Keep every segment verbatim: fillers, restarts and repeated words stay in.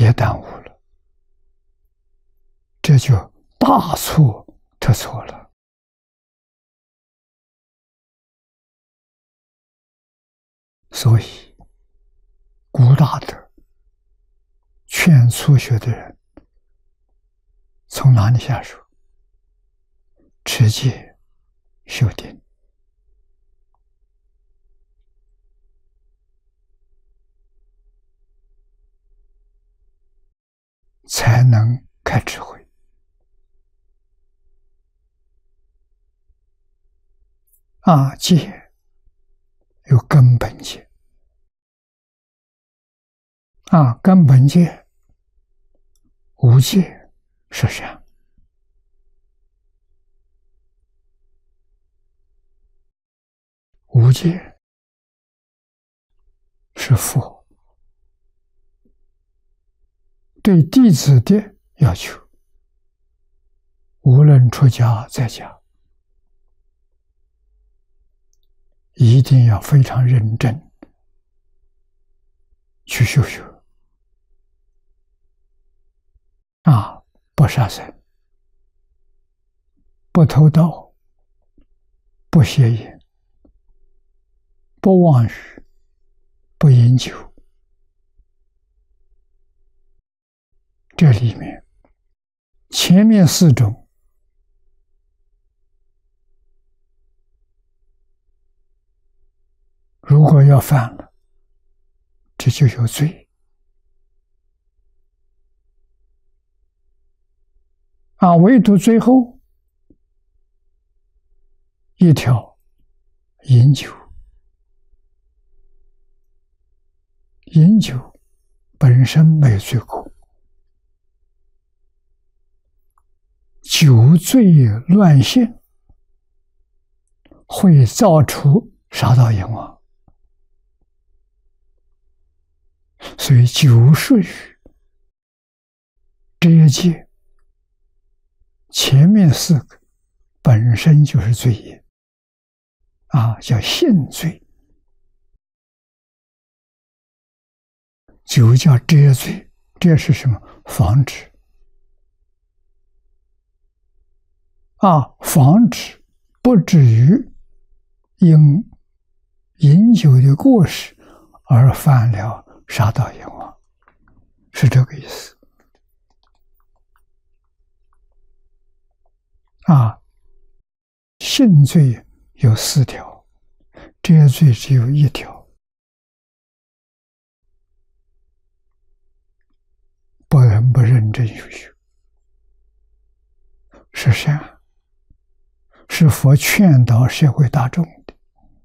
也耽误了，这就大错特错了。所以古大德劝初学的人从哪里下手？持戒修定，才能开智慧。啊，戒有根本戒，啊，根本戒无戒是善。无戒是佛对弟子的要求，无论出家在家，一定要非常认真去修学。啊，不杀生，不偷盗，不邪淫，不妄语，不饮酒。这里面前面四种如果要犯了，这就有罪。啊，唯独最后一条饮酒，饮酒本身没有罪过，酒醉乱性会造出杀盗淫妄，所以酒属于这一戒，前面四个本身就是罪业，啊，叫性罪。酒叫遮罪，这是什么？防止。啊，防止不至于因饮酒的过失而犯了杀盗淫妄，是这个意思。啊，性罪有四条，遮罪只有一条。不能不认真修学，是善，是佛劝导社会大众的。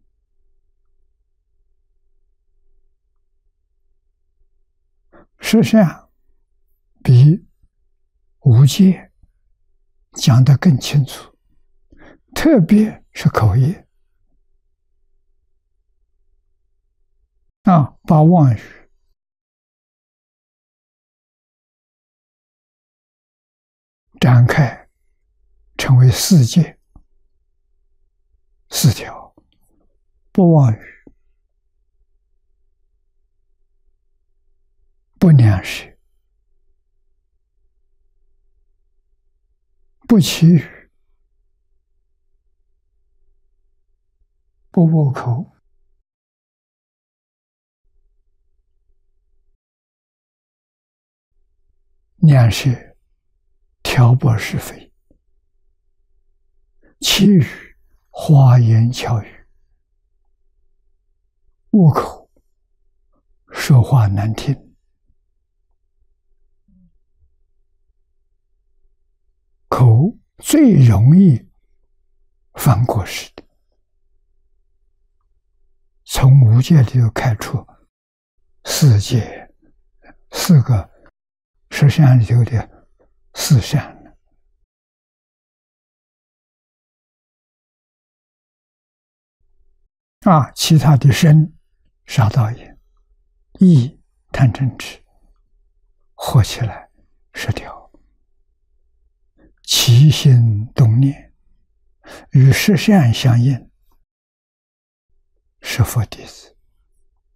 是善比无戒讲得更清楚，特别是口业啊，把妄语展开成为四戒四条：不妄语，不两舌，不绮语，不恶口，两舌挑拨是非，绮语花言巧语，恶口说话难听。口最容易犯过失的，从五戒里头开出四戒，四个十善里头的四善。啊，其他的身杀盗淫，意贪嗔痴，合起来十条。起心动念与十善相应，是佛弟子。